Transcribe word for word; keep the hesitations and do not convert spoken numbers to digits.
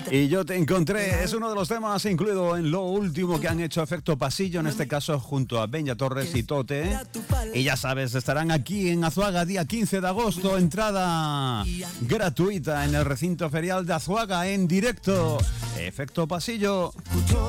Y yo te encontré, es uno de los temas incluido en lo último que han hecho Efecto Pasillo, en este caso junto a Benja Torres y Tote. Y ya sabes, estarán aquí en Azuaga día quince de agosto, entrada gratuita en el recinto ferial de Azuaga en directo. Efecto Pasillo.